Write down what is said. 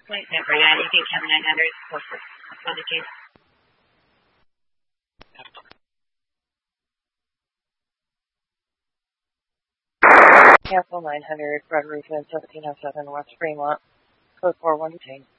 Never, yeah, you can cover 900 for the case. Cancel 900, Red Roof in 1707 West Fremont, code 41 detained.